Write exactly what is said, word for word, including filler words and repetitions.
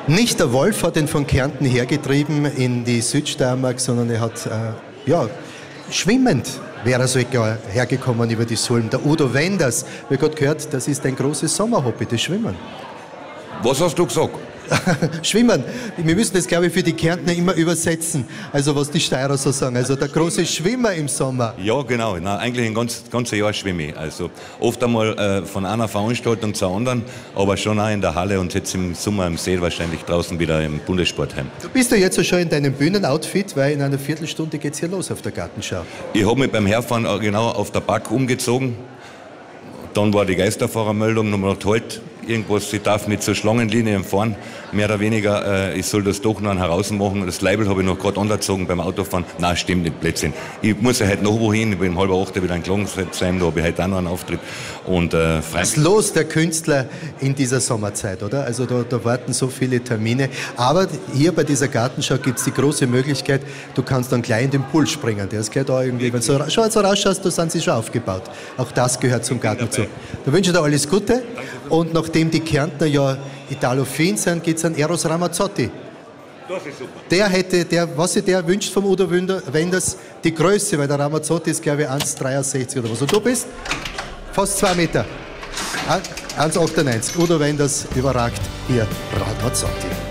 Nicht der Wolf hat ihn von Kärnten hergetrieben in die Südsteiermark, sondern er hat, äh, ja, schwimmend wäre er sogar hergekommen über die Sulm. Der Udo Wenders, wie Gott gehört, das ist ein großes Sommerhobby, das Schwimmen. Was hast du gesagt? Schwimmen. Wir müssen das, glaube ich, für die Kärntner immer übersetzen. Also was die Steirer so sagen. Also der große Schwimmer im Sommer. Ja, genau. Na, eigentlich ein ganz, ganzes Jahr schwimme ich. Also oft einmal äh, von einer Veranstaltung zur anderen, aber schon auch in der Halle und jetzt im Sommer im See wahrscheinlich draußen wieder im Bundessportheim. Du bist ja jetzt schon in deinem Bühnenoutfit, weil in einer Viertelstunde geht es hier los auf der Gartenschau. Ich habe mich beim Herfahren genau auf der Back umgezogen. Dann war die Geisterfahrermeldung, nochmal gedacht, halt, irgendwas, ich darf nicht zur Schlangenlinie fahren, mehr oder weniger, äh, ich soll das doch noch heraus machen. Das Label habe ich noch gerade angezogen beim Autofahren. Nein, stimmt nicht, Blödsinn. Ich muss ja heute noch wohin, ich bin um halb acht wieder in Klangheim, da habe ich heute auch noch einen Auftritt. Und, äh, Was los, der Künstler in dieser Sommerzeit, oder? Also da, da warten so viele Termine. Aber hier bei dieser Gartenschau gibt es die große Möglichkeit, du kannst dann gleich in den Pool springen. Der ist gleich da irgendwie, wenn du so, schon so rausschaust, da sind sie schon aufgebaut. Auch das gehört zum Garten dazu. Da wünsche ich dir alles Gute. Und nachdem die Kärntner ja italophin sind, geht es an Eros Ramazzotti. Das ist super. Der hätte, der, was sich der wünscht vom Udo Wenders, die Größe, weil der Ramazzotti ist, glaube ich, eins Komma dreiundsechzig oder was. Und du bist fast zwei Meter. eins Komma achtundneunzig. Udo Wenders überragt hier Ramazzotti.